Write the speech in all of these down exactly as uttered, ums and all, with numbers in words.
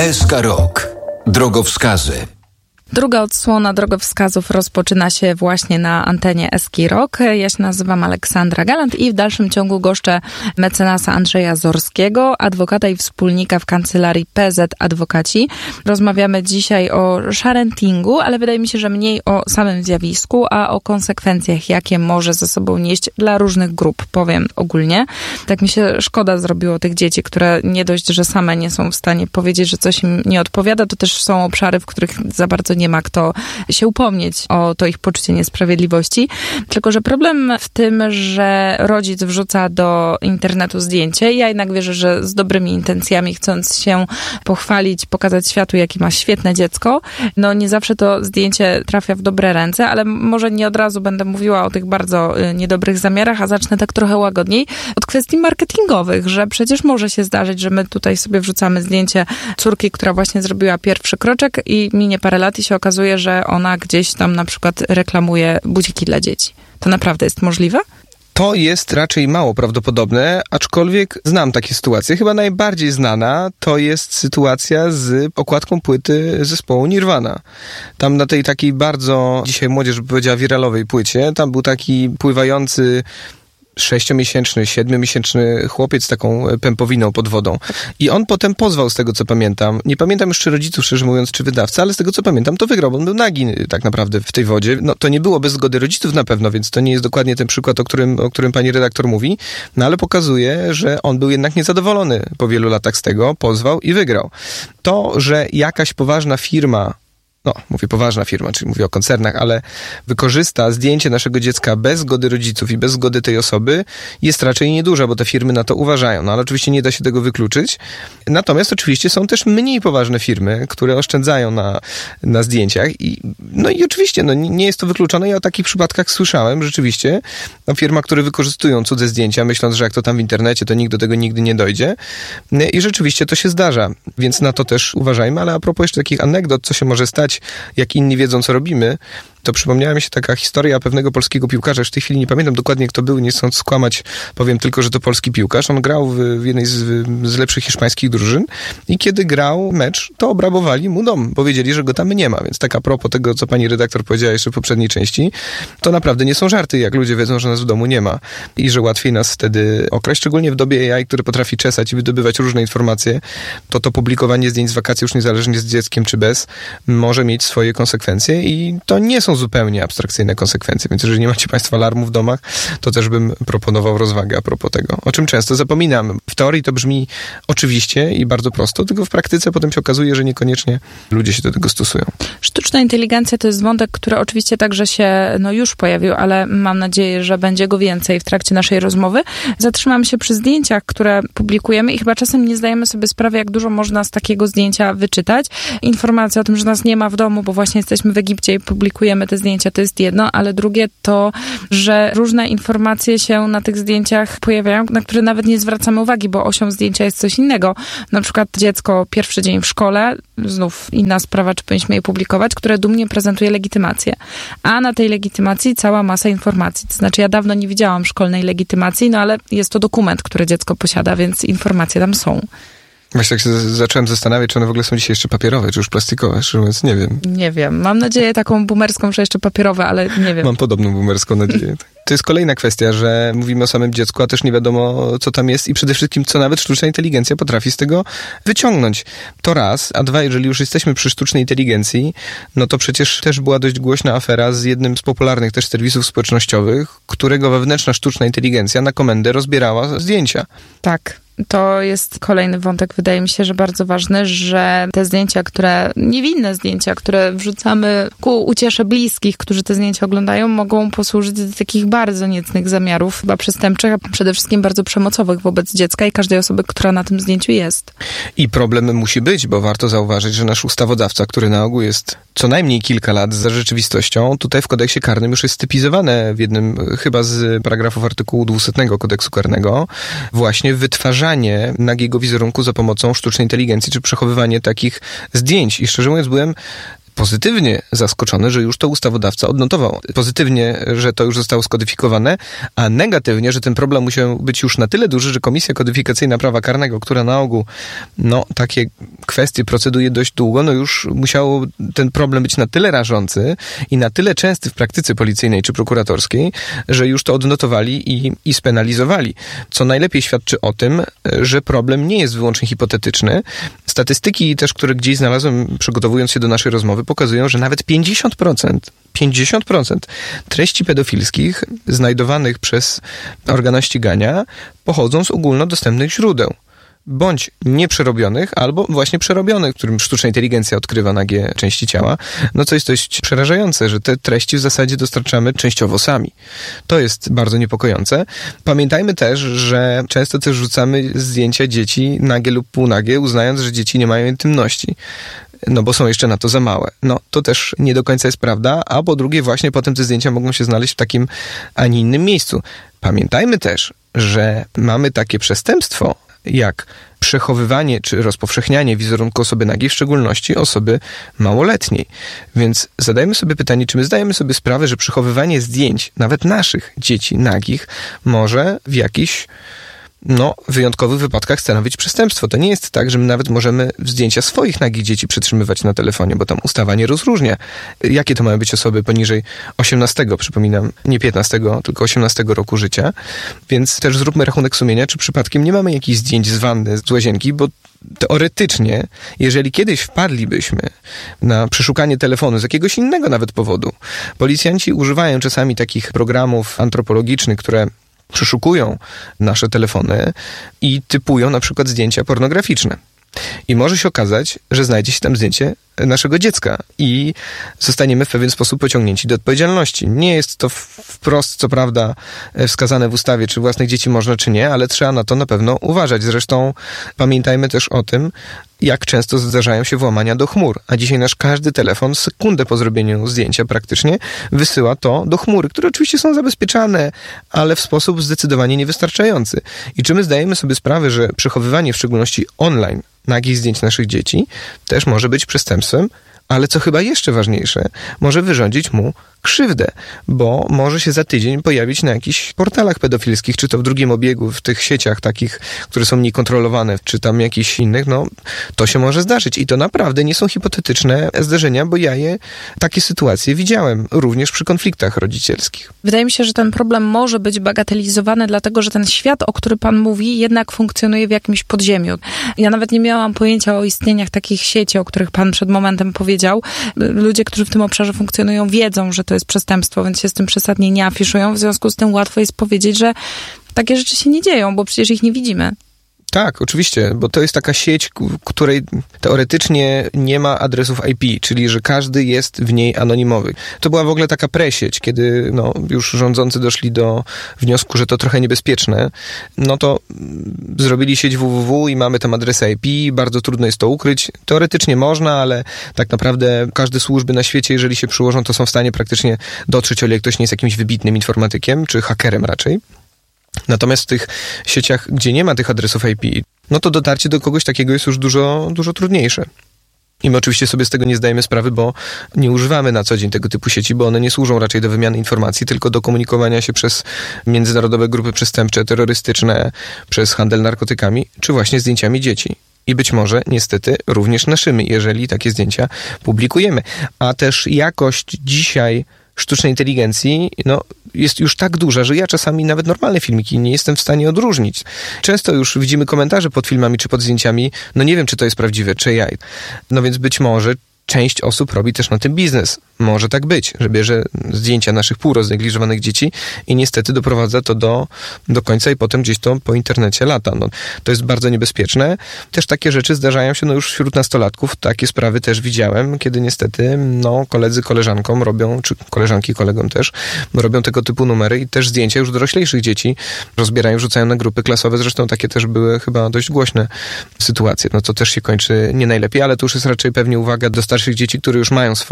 S K Rok. Drogowskazy. Druga odsłona drogowskazów rozpoczyna się właśnie na antenie S K Rok. Ja się nazywam Aleksandra Galant i w dalszym ciągu goszczę mecenasa Andrzeja Zorskiego, adwokata i wspólnika w kancelarii P Z Adwokaci. Rozmawiamy dzisiaj o sharentingu, ale wydaje mi się, że mniej o samym zjawisku, a o konsekwencjach, jakie może ze sobą nieść dla różnych grup, powiem ogólnie. Tak mi się szkoda zrobiło tych dzieci, które nie dość, że same nie są w stanie powiedzieć, że coś im nie odpowiada, to też są obszary, w których za bardzo nie nie ma kto się upomnieć o to ich poczucie niesprawiedliwości. Tylko że problem w tym, że rodzic wrzuca do internetu zdjęcie. Ja jednak wierzę, że z dobrymi intencjami, chcąc się pochwalić, pokazać światu, jakie ma świetne dziecko, no nie zawsze to zdjęcie trafia w dobre ręce, ale może nie od razu będę mówiła o tych bardzo niedobrych zamiarach, a zacznę tak trochę łagodniej od kwestii marketingowych, że przecież może się zdarzyć, że my tutaj sobie wrzucamy zdjęcie córki, która właśnie zrobiła pierwszy kroczek i minie parę lat i się okazuje, że ona gdzieś tam na przykład reklamuje buciki dla dzieci. To naprawdę jest możliwe? To jest raczej mało prawdopodobne, aczkolwiek znam takie sytuacje. Chyba najbardziej znana to jest sytuacja z okładką płyty zespołu Nirvana. Tam na tej takiej bardzo, dzisiaj młodzież by powiedziała, wiralowej płycie, tam był taki pływający sześciomiesięczny, siedmiomiesięczny chłopiec z taką pępowiną pod wodą. I on potem pozwał, z tego co pamiętam. Nie pamiętam jeszcze rodziców, szczerze mówiąc, czy wydawca, ale z tego co pamiętam, to wygrał, bo on był nagi tak naprawdę w tej wodzie. No to nie było bez zgody rodziców na pewno, więc to nie jest dokładnie ten przykład, o którym, o którym pani redaktor mówi, no ale pokazuje, że on był jednak niezadowolony po wielu latach z tego, pozwał i wygrał. To, że jakaś poważna firma, no, mówię poważna firma, czyli mówię o koncernach, ale wykorzysta zdjęcie naszego dziecka bez zgody rodziców i bez zgody tej osoby, jest raczej nieduża, bo te firmy na to uważają. No ale oczywiście nie da się tego wykluczyć. Natomiast oczywiście są też mniej poważne firmy, które oszczędzają na, na zdjęciach i no i oczywiście no, nie jest to wykluczone. Ja o takich przypadkach słyszałem rzeczywiście. No, firma, które wykorzystują cudze zdjęcia, myśląc, że jak to tam w internecie, to nikt do tego nigdy nie dojdzie. I rzeczywiście to się zdarza, więc na to też uważajmy. Ale a propos jeszcze takich anegdot, co się może stać, jak inni wiedzą, co robimy, to przypomniała mi się taka historia pewnego polskiego piłkarza. Już w tej chwili nie pamiętam dokładnie, kto był, nie chcąc skłamać, powiem tylko, że to polski piłkarz. On grał w, w jednej z, z lepszych hiszpańskich drużyn i kiedy grał mecz, to obrabowali mu dom. Powiedzieli, że go tam nie ma. Więc tak a propos tego, co pani redaktor powiedziała jeszcze w poprzedniej części, to naprawdę nie są żarty, jak ludzie wiedzą, że nas w domu nie ma i że łatwiej nas wtedy okraść. Szczególnie w dobie A I, który potrafi czesać i wydobywać różne informacje, to to publikowanie zdjęć z wakacji, już niezależnie z dzieckiem czy bez, może mieć swoje konsekwencje i to nie są zupełnie abstrakcyjne konsekwencje, więc jeżeli nie macie państwo alarmu w domach, to też bym proponował rozwagę a propos tego, o czym często zapominam. W teorii to brzmi oczywiście i bardzo prosto, tylko w praktyce potem się okazuje, że niekoniecznie ludzie się do tego stosują. Sztuczna inteligencja to jest wątek, który oczywiście także się no, już pojawił, ale mam nadzieję, że będzie go więcej w trakcie naszej rozmowy. Zatrzymam się przy zdjęciach, które publikujemy i chyba czasem nie zdajemy sobie sprawy, jak dużo można z takiego zdjęcia wyczytać. Informacja o tym, że nas nie ma w domu, bo właśnie jesteśmy w Egipcie i publikujemy te zdjęcia, to jest jedno, ale drugie to, że różne informacje się na tych zdjęciach pojawiają, na które nawet nie zwracamy uwagi, bo osią zdjęcia jest coś innego. Na przykład dziecko pierwszy dzień w szkole, znów inna sprawa, czy powinniśmy je publikować, które dumnie prezentuje legitymację. A na tej legitymacji cała masa informacji. To znaczy ja dawno nie widziałam szkolnej legitymacji, no ale jest to dokument, który dziecko posiada, więc informacje tam są. Właśnie tak się zacząłem zastanawiać, czy one w ogóle są dzisiaj jeszcze papierowe, czy już plastikowe, szczerze mówiąc, nie wiem. Nie wiem. Mam nadzieję taką boomerską, że jeszcze papierowe, ale nie wiem. Mam podobną boomerską nadzieję. To jest kolejna kwestia, że mówimy o samym dziecku, a też nie wiadomo, co tam jest i przede wszystkim, co nawet sztuczna inteligencja potrafi z tego wyciągnąć. To raz, a dwa, jeżeli już jesteśmy przy sztucznej inteligencji, no to przecież też była dość głośna afera z jednym z popularnych też serwisów społecznościowych, którego wewnętrzna sztuczna inteligencja na komendę rozbierała zdjęcia. Tak. To jest kolejny wątek, wydaje mi się, że bardzo ważny, że te zdjęcia, które, niewinne zdjęcia, które wrzucamy ku uciesze bliskich, którzy te zdjęcia oglądają, mogą posłużyć do takich bardzo niecnych zamiarów, chyba przestępczych, a przede wszystkim bardzo przemocowych wobec dziecka i każdej osoby, która na tym zdjęciu jest. I problem musi być, bo warto zauważyć, że nasz ustawodawca, który na ogół jest co najmniej kilka lat za rzeczywistością, tutaj w kodeksie karnym już jest stypizowane w jednym chyba z paragrafów artykułu dwieście kodeksu karnego właśnie wytwarzanie nagiego wizerunku za pomocą sztucznej inteligencji, czy przechowywanie takich zdjęć. I szczerze mówiąc byłem pozytywnie zaskoczony, że już to ustawodawca odnotował. Pozytywnie, że to już zostało skodyfikowane, a negatywnie, że ten problem musiał być już na tyle duży, że Komisja Kodyfikacyjna Prawa Karnego, która na ogół no, takie kwestie proceduje dość długo, no już musiało ten problem być na tyle rażący i na tyle częsty w praktyce policyjnej czy prokuratorskiej, że już to odnotowali i, i spenalizowali. Co najlepiej świadczy o tym, że problem nie jest wyłącznie hipotetyczny. Statystyki też, które gdzieś znalazłem, przygotowując się do naszej rozmowy, pokazują, że nawet pięćdziesiąt procent, pięćdziesiąt procent treści pedofilskich znajdowanych przez organy ścigania pochodzą z ogólnodostępnych źródeł. Bądź nieprzerobionych, albo właśnie przerobionych, którym sztuczna inteligencja odkrywa nagie części ciała, no co jest dość przerażające, że te treści w zasadzie dostarczamy częściowo sami. To jest bardzo niepokojące. Pamiętajmy też, że często też rzucamy zdjęcia dzieci nagie lub półnagie, uznając, że dzieci nie mają intymności. No bo są jeszcze na to za małe. No to też nie do końca jest prawda, a po drugie właśnie potem te zdjęcia mogą się znaleźć w takim, a nie innym miejscu. Pamiętajmy też, że mamy takie przestępstwo, jak przechowywanie czy rozpowszechnianie wizerunku osoby nagiej, w szczególności osoby małoletniej. Więc zadajmy sobie pytanie, czy my zdajemy sobie sprawę, że przechowywanie zdjęć, nawet naszych dzieci nagich, może w jakiś no, w wyjątkowych wypadkach stanowić przestępstwo. To nie jest tak, że my nawet możemy zdjęcia swoich nagich dzieci przytrzymywać na telefonie, bo tam ustawa nie rozróżnia. Jakie to mają być osoby poniżej osiemnastego, przypominam, nie piętnastego, tylko osiemnastego roku życia. Więc też zróbmy rachunek sumienia, czy przypadkiem nie mamy jakichś zdjęć z wanny, z łazienki, bo teoretycznie, jeżeli kiedyś wpadlibyśmy na przeszukanie telefonu z jakiegoś innego nawet powodu, policjanci używają czasami takich programów antropologicznych, które przeszukują nasze telefony i typują na przykład zdjęcia pornograficzne. I może się okazać, że znajdzie się tam zdjęcie naszego dziecka i zostaniemy w pewien sposób pociągnięci do odpowiedzialności. Nie jest to wprost, co prawda, wskazane w ustawie, czy własnych dzieci można, czy nie, ale trzeba na to na pewno uważać. Zresztą pamiętajmy też o tym, jak często zdarzają się włamania do chmur. A dzisiaj nasz każdy telefon, sekundę po zrobieniu zdjęcia praktycznie, wysyła to do chmury, które oczywiście są zabezpieczane, ale w sposób zdecydowanie niewystarczający. I czy my zdajemy sobie sprawę, że przechowywanie, w szczególności online, nagich zdjęć naszych dzieci też może być przestępstwem, ale co chyba jeszcze ważniejsze, może wyrządzić mu krzywdę, bo może się za tydzień pojawić na jakichś portalach pedofilskich, czy to w drugim obiegu, w tych sieciach takich, które są mniej kontrolowane, czy tam jakichś innych, no to się może zdarzyć. I to naprawdę nie są hipotetyczne zdarzenia, bo ja je, takie sytuacje widziałem, również przy konfliktach rodzicielskich. Wydaje mi się, że ten problem może być bagatelizowany, dlatego że ten świat, o którym pan mówi, jednak funkcjonuje w jakimś podziemiu. Ja nawet nie miałam pojęcia o istnieniach takich sieci, o których pan przed momentem powiedział. Ludzie, którzy w tym obszarze funkcjonują, wiedzą, że to jest przestępstwo, więc się z tym przesadnie nie afiszują. W związku z tym łatwo jest powiedzieć, że takie rzeczy się nie dzieją, bo przecież ich nie widzimy. Tak, oczywiście, bo to jest taka sieć, której teoretycznie nie ma adresów I P, czyli że każdy jest w niej anonimowy. To była w ogóle taka presieć, kiedy no, już rządzący doszli do wniosku, że to trochę niebezpieczne, no to zrobili sieć www i mamy tam adresy I P, bardzo trudno jest to ukryć. Teoretycznie można, ale tak naprawdę każde służby na świecie, jeżeli się przyłożą, to są w stanie praktycznie dotrzeć, o ile ktoś nie jest jakimś wybitnym informatykiem, czy hakerem raczej. Natomiast w tych sieciach, gdzie nie ma tych adresów I P, no to dotarcie do kogoś takiego jest już dużo, dużo trudniejsze. I my oczywiście sobie z tego nie zdajemy sprawy, bo nie używamy na co dzień tego typu sieci, bo one nie służą raczej do wymiany informacji, tylko do komunikowania się przez międzynarodowe grupy przestępcze, terrorystyczne, przez handel narkotykami, czy właśnie zdjęciami dzieci. I być może, niestety, również naszymi, jeżeli takie zdjęcia publikujemy. A też jakość dzisiaj sztucznej inteligencji, no, jest już tak duża, że ja czasami nawet normalne filmiki nie jestem w stanie odróżnić. Często już widzimy komentarze pod filmami czy pod zdjęciami, no nie wiem, czy to jest prawdziwe, czy A I. No więc być może część osób robi też na tym biznes. Może tak być, że bierze zdjęcia naszych półroznegliżowanych dzieci i niestety doprowadza to do, do końca i potem gdzieś to po internecie lata. No, to jest bardzo niebezpieczne. Też takie rzeczy zdarzają się no już wśród nastolatków. Takie sprawy też widziałem, kiedy niestety no, koledzy koleżankom robią, czy koleżanki kolegom też, robią tego typu numery i też zdjęcia już dorosłejszych dzieci rozbierają, rzucają na grupy klasowe. Zresztą takie też były chyba dość głośne sytuacje. No to też się kończy nie najlepiej, ale to już jest raczej pewnie uwaga do starszych dzieci, które już mają swoje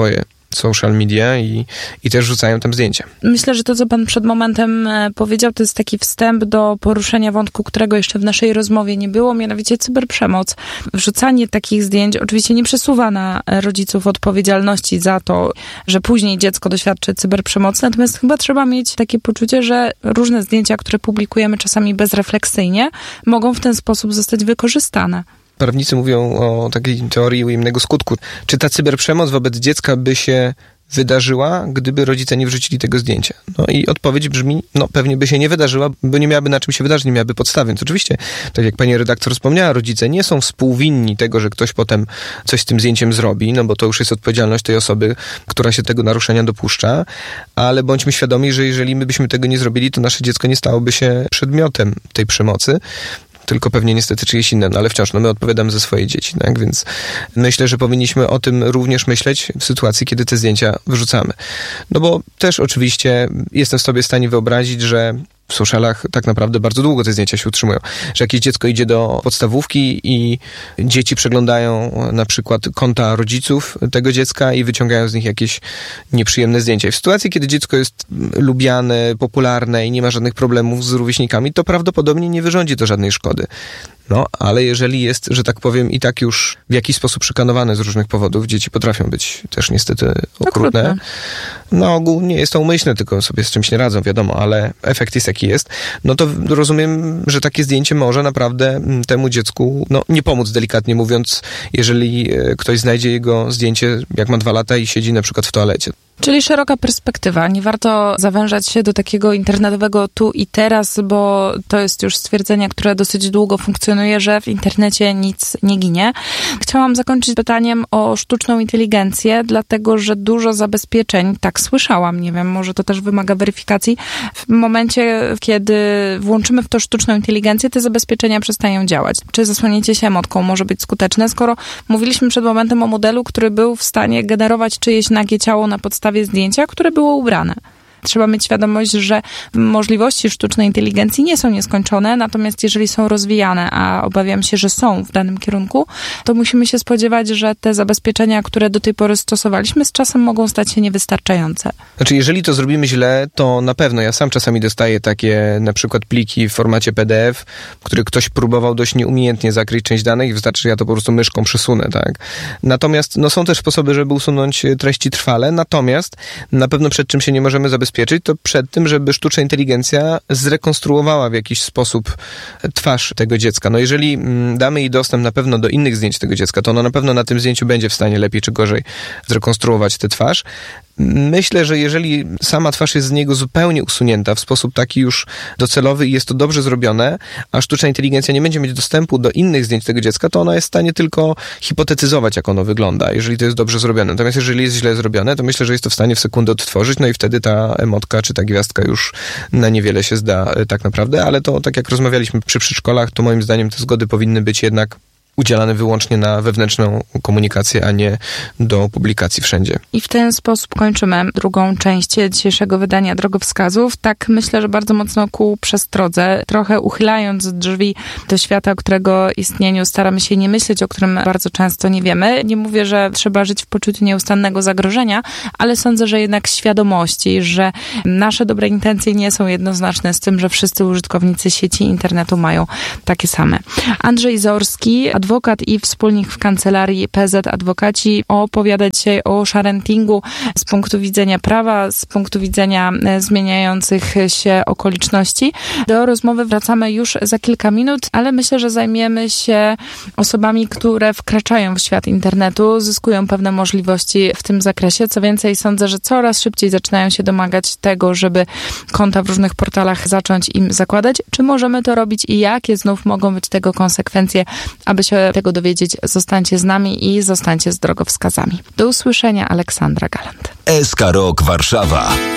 social media i, i też rzucają tam zdjęcia. Myślę, że to, co pan przed momentem powiedział, to jest taki wstęp do poruszenia wątku, którego jeszcze w naszej rozmowie nie było, mianowicie cyberprzemoc. Wrzucanie takich zdjęć oczywiście nie przesuwa na rodziców odpowiedzialności za to, że później dziecko doświadczy cyberprzemocy, natomiast chyba trzeba mieć takie poczucie, że różne zdjęcia, które publikujemy czasami bezrefleksyjnie, mogą w ten sposób zostać wykorzystane. Prawnicy mówią o takiej teorii ujemnego skutku. Czy ta cyberprzemoc wobec dziecka by się wydarzyła, gdyby rodzice nie wrzucili tego zdjęcia? No i odpowiedź brzmi, no pewnie by się nie wydarzyła, bo nie miałaby na czym się wydarzyć, nie miałaby podstawy. Więc oczywiście, tak jak pani redaktor wspomniała, rodzice nie są współwinni tego, że ktoś potem coś z tym zdjęciem zrobi, no bo to już jest odpowiedzialność tej osoby, która się tego naruszenia dopuszcza, ale bądźmy świadomi, że jeżeli my byśmy tego nie zrobili, to nasze dziecko nie stałoby się przedmiotem tej przemocy, tylko pewnie niestety czyjeś inne, no ale wciąż, no my odpowiadamy za swoje dzieci, tak, więc myślę, że powinniśmy o tym również myśleć w sytuacji, kiedy te zdjęcia wrzucamy. No bo też oczywiście jestem sobie w stanie wyobrazić, że w socialach tak naprawdę bardzo długo te zdjęcia się utrzymują. Że jakieś dziecko idzie do podstawówki i dzieci przeglądają na przykład konta rodziców tego dziecka i wyciągają z nich jakieś nieprzyjemne zdjęcia. I w sytuacji, kiedy dziecko jest lubiane, popularne i nie ma żadnych problemów z rówieśnikami, to prawdopodobnie nie wyrządzi to żadnej szkody. No, ale jeżeli jest, że tak powiem, i tak już w jakiś sposób szykanowane z różnych powodów, dzieci potrafią być też niestety okrutne. okrutne. Na ogół nie jest to umyślne, tylko sobie z czymś nie radzą, wiadomo, ale efekt jest jaki jest. No to rozumiem, że takie zdjęcie może naprawdę temu dziecku, no nie pomóc, delikatnie mówiąc, jeżeli ktoś znajdzie jego zdjęcie, jak ma dwa lata i siedzi na przykład w toalecie. Czyli szeroka perspektywa. Nie warto zawężać się do takiego internetowego tu i teraz, bo to jest już stwierdzenie, które dosyć długo funkcjonuje, że w internecie nic nie ginie. Chciałam zakończyć pytaniem o sztuczną inteligencję, dlatego że dużo zabezpieczeń, tak słyszałam, nie wiem, może to też wymaga weryfikacji, w momencie, kiedy włączymy w to sztuczną inteligencję, te zabezpieczenia przestają działać. Czy zasłonięcie się emotką może być skuteczne, skoro mówiliśmy przed momentem o modelu, który był w stanie generować czyjeś nagie ciało na podstawie zdjęcia, które było ubrane. Trzeba mieć świadomość, że możliwości sztucznej inteligencji nie są nieskończone, natomiast jeżeli są rozwijane, a obawiam się, że są w danym kierunku, to musimy się spodziewać, że te zabezpieczenia, które do tej pory stosowaliśmy, z czasem mogą stać się niewystarczające. Znaczy, jeżeli to zrobimy źle, to na pewno. Ja sam czasami dostaję takie na przykład pliki w formacie P D F, który ktoś próbował dość nieumiejętnie zakryć część danych i wystarczy, że ja to po prostu myszką przesunę, tak? Natomiast, no są też sposoby, żeby usunąć treści trwale, natomiast na pewno przed czym się nie możemy zabezpieczyć, to przed tym, żeby sztuczna inteligencja zrekonstruowała w jakiś sposób twarz tego dziecka. No jeżeli damy jej dostęp na pewno do innych zdjęć tego dziecka, to ono na pewno na tym zdjęciu będzie w stanie lepiej czy gorzej zrekonstruować tę twarz. Myślę, że jeżeli sama twarz jest z niego zupełnie usunięta w sposób taki już docelowy i jest to dobrze zrobione, a sztuczna inteligencja nie będzie mieć dostępu do innych zdjęć tego dziecka, to ona jest w stanie tylko hipotetyzować, jak ono wygląda, jeżeli to jest dobrze zrobione. Natomiast jeżeli jest źle zrobione, to myślę, że jest to w stanie w sekundę odtworzyć, no i wtedy ta emotka czy ta gwiazdka już na niewiele się zda tak naprawdę, ale to tak jak rozmawialiśmy przy przedszkolach, to moim zdaniem te zgody powinny być jednak udzielane wyłącznie na wewnętrzną komunikację, a nie do publikacji wszędzie. I w ten sposób kończymy drugą część dzisiejszego wydania Drogowskazów. Tak myślę, że bardzo mocno ku przestrodze, trochę uchylając drzwi do świata, o którego istnieniu staramy się nie myśleć, o którym bardzo często nie wiemy. Nie mówię, że trzeba żyć w poczuciu nieustannego zagrożenia, ale sądzę, że jednak świadomości, że nasze dobre intencje nie są jednoznaczne z tym, że wszyscy użytkownicy sieci internetu mają takie same. Andrzej Zorski, adwokat i wspólnik w kancelarii P Z Adwokaci, opowiada dzisiaj o sharentingu z punktu widzenia prawa, z punktu widzenia zmieniających się okoliczności. Do rozmowy wracamy już za kilka minut, ale myślę, że zajmiemy się osobami, które wkraczają w świat internetu, zyskują pewne możliwości w tym zakresie. Co więcej, sądzę, że coraz szybciej zaczynają się domagać tego, żeby konta w różnych portalach zacząć im zakładać. Czy możemy to robić i jakie znów mogą być tego konsekwencje? Aby się tego dowiedzieć, zostańcie z nami i zostańcie z drogowskazami. Do usłyszenia, Aleksandra Galant. S K Rok Warszawa.